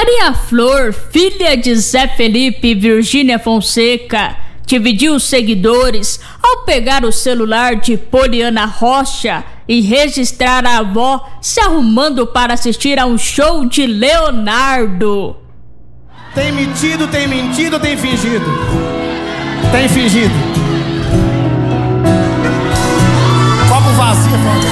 Maria Flor, filha de Zé Felipe e Virgínia Fonseca, dividiu os seguidores ao pegar o celular de Poliana Rocha e registrar a avó se arrumando para assistir a um show de Leonardo. Tem mentido, tem mentido ou tem fingido? Tem fingido. Copo vazio,